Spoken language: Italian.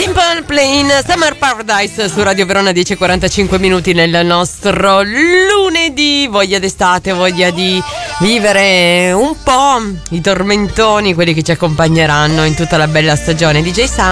Simple Plan, Summer Paradise su Radio Verona, 10:45 minuti nel nostro lunedì. Voglia d'estate, voglia di vivere un po' i tormentoni, quelli che ci accompagneranno in tutta la bella stagione. DJ Sam.